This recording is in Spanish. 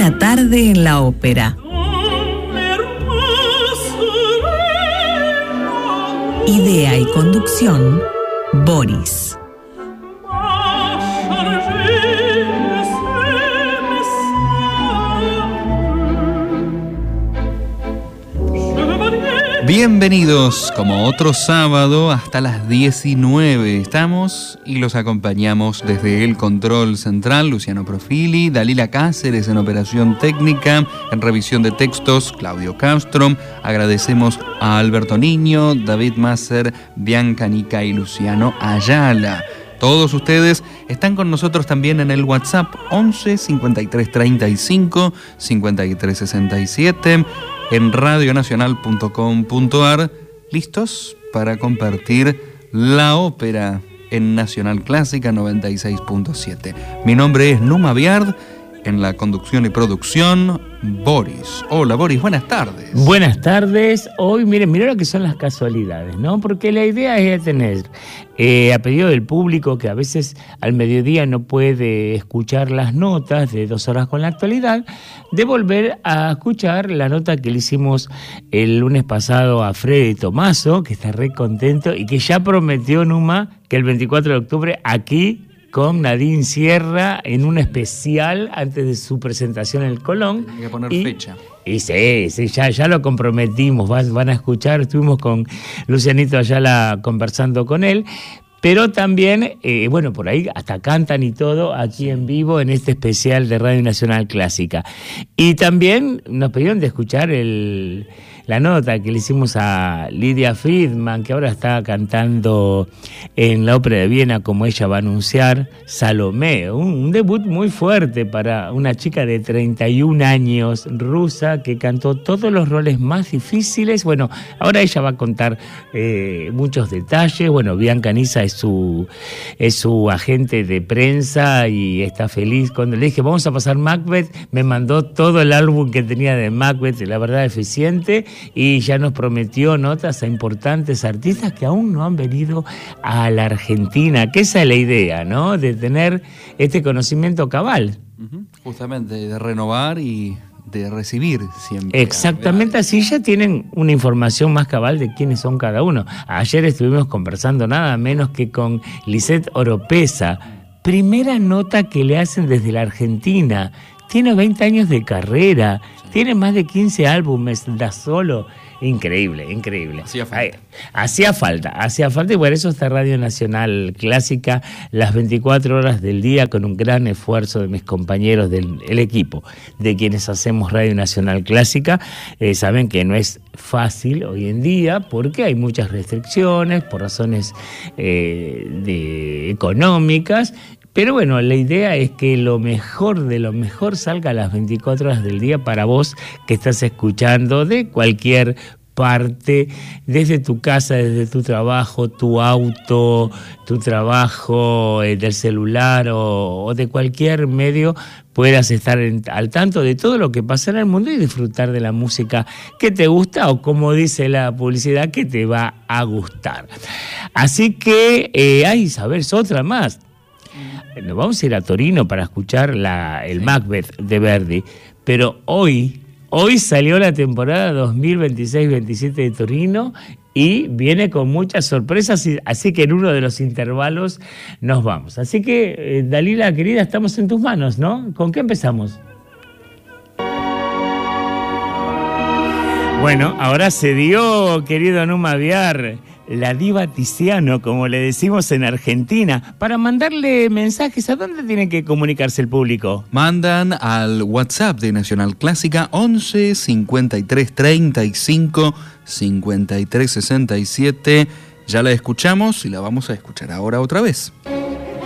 Una tarde en la ópera. Idea y conducción, Boris. Bienvenidos, como otro sábado, hasta las 19. Estamos y los acompañamos desde el control central, Luciano Profili, Dalila Cáceres en operación técnica, en revisión de textos, Claudio Castro. Agradecemos a Alberto Niño, David Masser, Bianca Nica y Luciano Ayala. Todos ustedes están con nosotros también en el WhatsApp 11 53 35 53 67 en radionacional.com.ar, listos para compartir la ópera en Nacional Clásica 96.7. Mi nombre es Numa Biard, en la conducción y producción, Boris. Hola Boris, buenas tardes. Buenas tardes. Hoy, miren lo que son las casualidades, ¿no? Porque la idea es tener, a pedido del público que a veces al mediodía no puede escuchar las notas de 2 horas con la actualidad, de volver a escuchar la nota que le hicimos el lunes pasado a Freddy Tomaso, que está re contento y que ya prometió, Numa, que el 24 de octubre aquí con Nadine Sierra en un especial antes de su presentación en el Colón. Tiene que poner fecha. Y sí, ya lo comprometimos, van a escuchar, estuvimos con Lucianito Ayala conversando con él, pero también, por ahí hasta cantan y todo aquí en vivo en este especial de Radio Nacional Clásica. Y también nos pidieron de escuchar la nota que le hicimos a Lidia Friedman, que ahora está cantando en la Ópera de Viena, como ella va a anunciar, Salomé, un debut muy fuerte para una chica de 31 años, rusa, que cantó todos los roles más difíciles. Bueno, ahora ella va a contar muchos detalles. Bueno, Bianca Nisa es su agente de prensa y está feliz. Cuando le dije, vamos a pasar Macbeth, me mandó todo el álbum que tenía de Macbeth, la verdad eficiente, y ya nos prometió notas a importantes artistas que aún no han venido a la Argentina, que esa es la idea, ¿no? De tener este conocimiento cabal. Justamente, de renovar y de recibir siempre. Exactamente, así ya tienen una información más cabal de quiénes son cada uno. Ayer estuvimos conversando nada menos que con Lisette Oropesa, primera nota que le hacen desde la Argentina. Tiene 20 años de carrera, tiene más de 15 álbumes, da solo. Increíble. Hacía falta y por eso está Radio Nacional Clásica las 24 horas del día, con un gran esfuerzo de mis compañeros del equipo de quienes hacemos Radio Nacional Clásica. Saben que no es fácil hoy en día porque hay muchas restricciones por razones económicas. Pero bueno, la idea es que lo mejor de lo mejor salga a las 24 horas del día para vos que estás escuchando de cualquier parte, desde tu casa, desde tu trabajo, tu auto, tu trabajo del celular o de cualquier medio, puedas estar al tanto de todo lo que pasa en el mundo y disfrutar de la música que te gusta o, como dice la publicidad, que te va a gustar. Así que, ¿sabes? Otra más. Nos vamos a ir a Torino para escuchar el Macbeth de Verdi, pero hoy salió la temporada 2026-27 de Torino y viene con muchas sorpresas, así que en uno de los intervalos nos vamos. Así que, Dalila, querida, estamos en tus manos, ¿no? ¿Con qué empezamos? Bueno, ahora se dio, querido Numa Biard, la diva Tiziano, como le decimos en Argentina, para mandarle mensajes. ¿A dónde tiene que comunicarse el público? Mandan al WhatsApp de Nacional Clásica 11 53 35 53 67. Ya la escuchamos y la vamos a escuchar ahora otra vez.